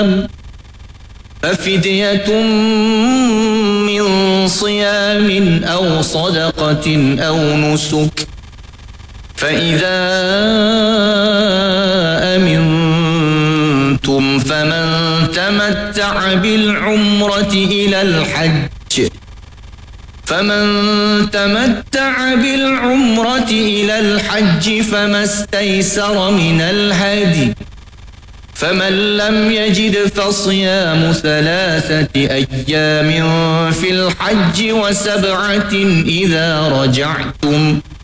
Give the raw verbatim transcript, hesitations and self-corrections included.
ففدية من صيام أو صدقة أو نسك فإذا أمنتم فمن تمتع بالعمرة إلى الحج فمن تمتع بالعمرة إلى الحج فما استيسر من الهدي فمن لم يجد فصيام ثلاثة أيام في الحج وسبعة إذا رجعتم